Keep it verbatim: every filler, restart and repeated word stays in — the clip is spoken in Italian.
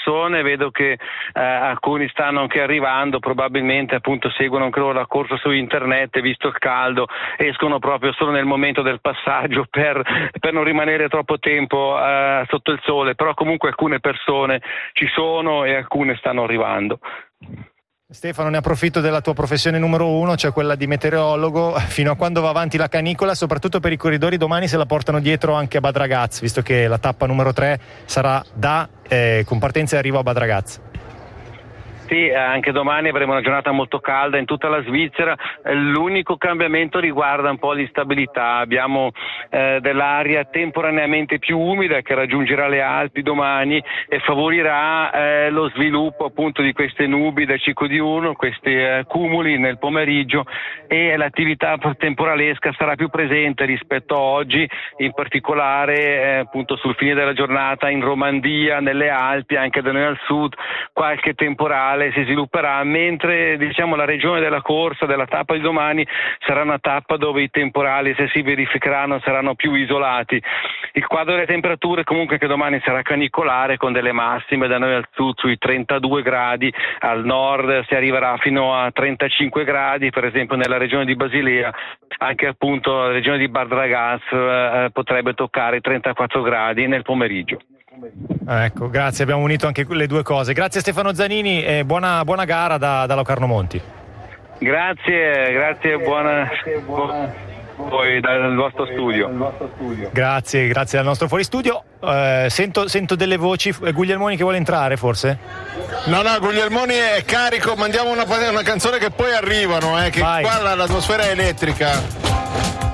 persone, vedo che eh, alcuni stanno anche arrivando, probabilmente appunto seguono anche loro la corsa su internet e visto il caldo escono proprio solo nel momento del passaggio per, per non rimanere troppo tempo eh, sotto il sole, però comunque alcune persone ci sono e alcune stanno arrivando. Stefano, ne approfitto della tua professione numero uno, cioè quella di meteorologo. Fino a quando va avanti la canicola, soprattutto per i corridori, domani se la portano dietro anche a Bad Ragaz, visto che la tappa numero tre sarà da eh, con partenza e arrivo a Bad Ragaz. Sì, anche domani avremo una giornata molto calda in tutta la Svizzera. L'unico cambiamento riguarda un po' l'instabilità. Abbiamo eh, dell'aria temporaneamente più umida che raggiungerà le Alpi domani e favorirà eh, lo sviluppo appunto di queste nubi da ciclo diurno, questi eh, cumuli nel pomeriggio, e l'attività temporalesca sarà più presente rispetto a oggi, in particolare eh, appunto sul fine della giornata in Romandia, nelle Alpi, anche da noi al sud, qualche temporale si svilupperà, mentre diciamo la regione della corsa, della tappa di domani, sarà una tappa dove i temporali, se si verificheranno, saranno più isolati. Il quadro delle temperature comunque che domani sarà canicolare, con delle massime da noi al sud sui trentadue gradi, al nord si arriverà fino a trentacinque gradi, per esempio nella regione di Basilea, anche appunto la regione di Bad Ragaz eh, potrebbe toccare i trentaquattro gradi nel pomeriggio. Ecco, grazie, abbiamo unito anche le due cose. Grazie Stefano Zanini e buona, buona gara da, da Locarno Monti. Grazie, grazie, buona, buona poi dal vostro studio. Grazie, grazie al nostro fuoristudio. Eh, sento, sento delle voci. Guglielmoni che vuole entrare forse? No, no, Guglielmoni è carico, mandiamo una, una canzone che poi arrivano, eh, che Vai. qua l'atmosfera è elettrica.